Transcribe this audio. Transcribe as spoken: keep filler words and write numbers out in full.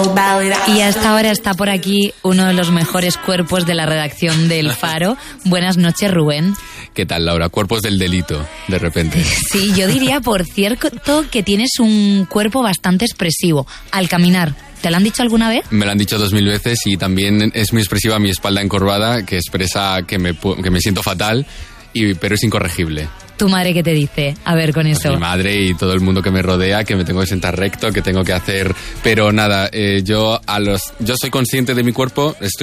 Y hasta ahora está por aquí uno de los mejores cuerpos de la redacción del Faro. Buenas noches, Rubén. ¿Qué tal, Laura? Cuerpos del delito, de repente. Sí, yo diría, por cierto, que tienes un cuerpo bastante expresivo al caminar. ¿Te lo han dicho alguna vez? Me lo han dicho dos mil veces y también es muy expresiva mi espalda encorvada, que expresa que me, que me siento fatal, y, pero es incorregible. ¿Tu madre qué te dice? A ver, con eso. Mi madre y todo el mundo que me rodea, que me tengo que sentar recto, que tengo que hacer... Pero nada, eh, yo a los yo soy consciente de mi cuerpo, estoy